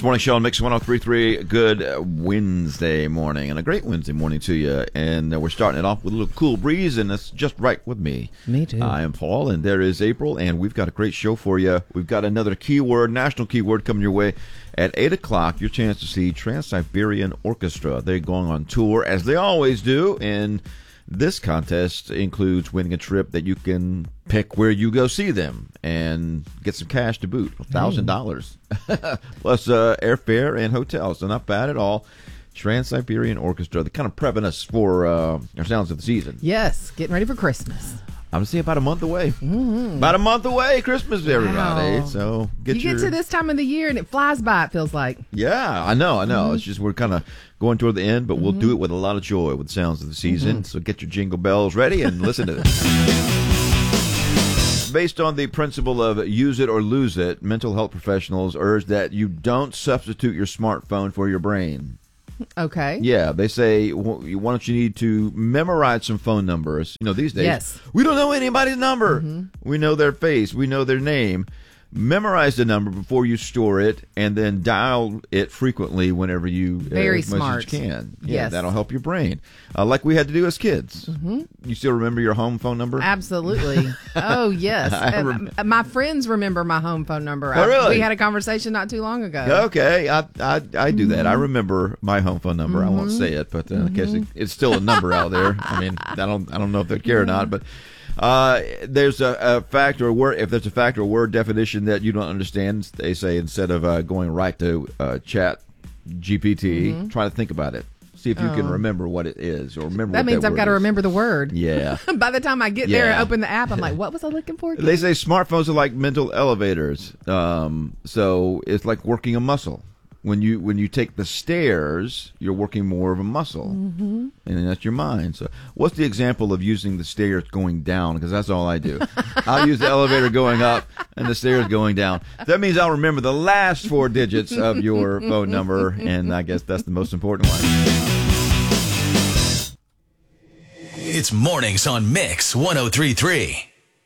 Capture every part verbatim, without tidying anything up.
This morning show on Mix one oh three point three. Good Wednesday morning, and a great Wednesday morning to you. And uh, we're starting it off with a little cool breeze, and that's just right with me. Me too. I am Paul, and there is April, and we've got a great show for you. We've got another keyword, national keyword, coming your way at eight o'clock. Your chance to see Trans-Siberian Orchestra. They're going on tour, as they always do, and this contest includes winning a trip that you can pick where you go see them and get some cash to boot, one thousand dollars, plus uh, airfare and hotel. So not bad at all. Trans-Siberian Orchestra, they're kind of prepping us for uh, our sounds of the season. Yes, getting ready for Christmas. I'm seeing about a month away. Mm-hmm. About a month away, Christmas, everybody. Wow. So get you your... get to this time of the year and it flies by, it feels like. Yeah, I know, I know. Mm-hmm. It's just we're kind of going toward the end, but we'll mm-hmm. do it with a lot of joy with the sounds of the season. Mm-hmm. So get your jingle bells ready and listen to this. Based on the principle of use it or lose it, mental health professionals urge that you don't substitute your smartphone for your brain. Okay. Yeah, they say, why don't you need to memorize some phone numbers? You know, these days, yes. we don't know anybody's number. Mm-hmm. We know their face. We know their name. Memorize the number before you store it, and then dial it frequently whenever you Very uh, smart. can. Yeah, yes. That'll help your brain, uh, like we had to do as kids. Mm-hmm. You still remember your home phone number? Absolutely. Oh, yes. rem- uh, my friends remember my home phone number. Oh, really? I, we had a conversation not too long ago. Okay, I I, I do that. I remember my home phone number. Mm-hmm. I won't say it, but uh, in case it, it's still a number out there. I mean, I don't I don't know if they care or not, but. Uh, there's a, a fact or a word, if there's a fact or word definition that you don't understand, they say instead of uh, going right to uh, chat G P T, mm-hmm. try to think about it. See if you oh. can remember what it is or remember that what means that I've got to remember the word. Yeah. By the time I get yeah. there and open the app, I'm like, what was I looking for again? They say smartphones are like mental elevators. Um, so it's like working a muscle. When you when you take the stairs, you're working more of a muscle, mm-hmm. and that's your mind. So, what's the example of using the stairs going down? Because that's all I do. I'll use the elevator going up and the stairs going down. That means I'll remember the last four digits of your phone number, and I guess that's the most important one. It's mornings on Mix one oh three point three.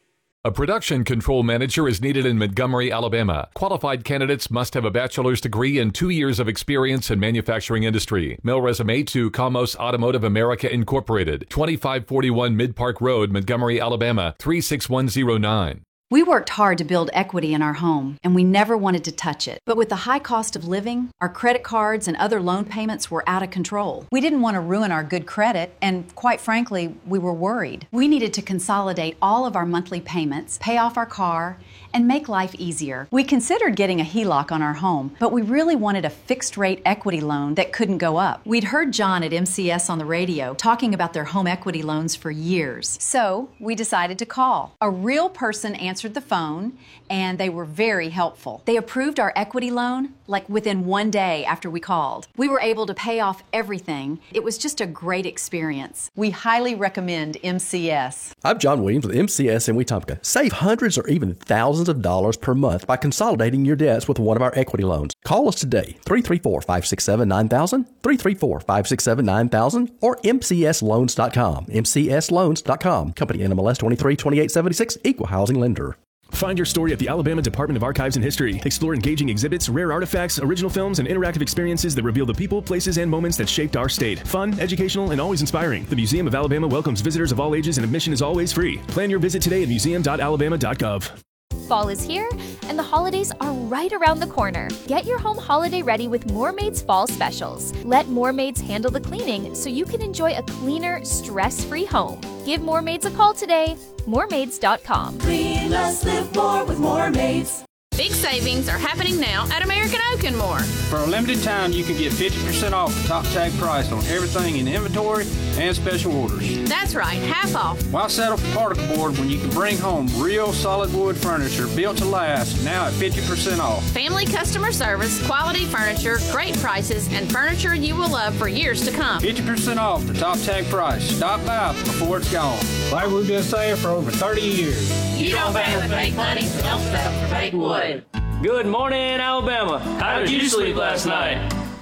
A production control manager is needed in Montgomery, Alabama. Qualified candidates must have a bachelor's degree and two years of experience in manufacturing industry. Mail resume to Comos Automotive America Incorporated, twenty-five forty-one Mid Park Road, Montgomery, Alabama, three six one zero nine. We worked hard to build equity in our home, and we never wanted to touch it. But with the high cost of living, our credit cards and other loan payments were out of control. We didn't want to ruin our good credit, and quite frankly, we were worried. We needed to consolidate all of our monthly payments, pay off our car, and make life easier. We considered getting a H E L O C on our home, but we really wanted a fixed-rate equity loan that couldn't go up. We'd heard John at M C S on the radio talking about their home equity loans for years. So we decided to call. A real person answered the phone, and they were very helpful. They approved our equity loan like within one day after we called. We were able to pay off everything. It was just a great experience. We highly recommend M C S. I'm John Williams with M C S in Wetumpka. Save hundreds or even thousands of dollars per month by consolidating your debts with one of our equity loans. Call us today, three three four, five six seven, nine thousand, three three four, five six seven, nine thousand, or M C S loans dot com, M C S loans dot com. Company N M L S twenty-three twenty-eight seventy-six, Equal Housing Lender. Find your story at the Alabama Department of Archives and History. Explore engaging exhibits, rare artifacts, original films, and interactive experiences that reveal the people, places, and moments that shaped our state. Fun, educational, and always inspiring. The Museum of Alabama welcomes visitors of all ages, and admission is always free. Plan your visit today at museum dot alabama dot gov. Fall is here, and the holidays are right around the corner. Get your home holiday ready with Moormaid's Fall Specials. Let Moormaids handle the cleaning so you can enjoy a cleaner, stress-free home. Give Moormaids a call today. Moormaids dot com. Clean less, live more with Moormaids. Big savings are happening now at American Oak and More. For a limited time, you can get fifty percent off the top tag price on everything in inventory and special orders. That's right, half off. Why settle for particle board when you can bring home real solid wood furniture built to last, now at fifty percent off? Family customer service, quality furniture, great prices, and furniture you will love for years to come. fifty percent off the top tag price. Stop by before it's gone. Like we've been saying for over thirty years. You don't pay with fake money, so don't settle for fake wood. Good morning, Alabama. How did you sleep last night?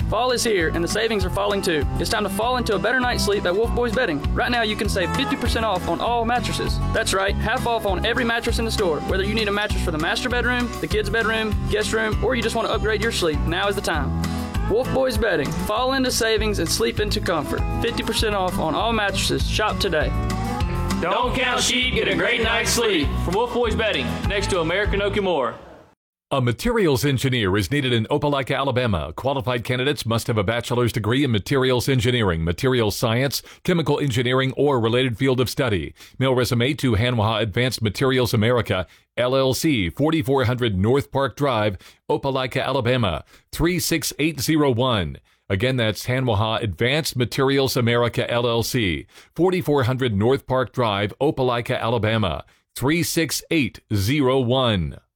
Fall is here, and the savings are falling too. It's time to fall into a better night's sleep at Wolf Boys Bedding. Right now, you can save fifty percent off on all mattresses. That's right, half off on every mattress in the store. Whether you need a mattress for the master bedroom, the kids' bedroom, guest room, or you just want to upgrade your sleep, now is the time. Wolf Boys Bedding. Fall into savings and sleep into comfort. fifty percent off on all mattresses. Shop today. Don't count sheep, get a great night's sleep. From Wolf Boys Bedding, next to American Oak-Moore. A materials engineer is needed in Opelika, Alabama. Qualified candidates must have a bachelor's degree in materials engineering, materials science, chemical engineering, or related field of study. Mail resume to Hanwha Advanced Materials America, L L C, forty-four hundred North Park Drive, Opelika, Alabama, three six eight zero one. Again, that's Hanwha Advanced Materials America, L L C, forty-four hundred North Park Drive, Opelika, Alabama, three six eight zero one.